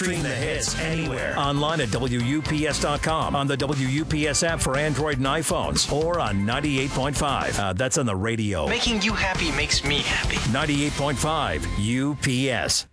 Stream the hits anywhere. Online at WUPS.com, on the WUPS app for Android and iPhones, or on 98.5. That's on the radio. Making you happy makes me happy. 98.5 UPS.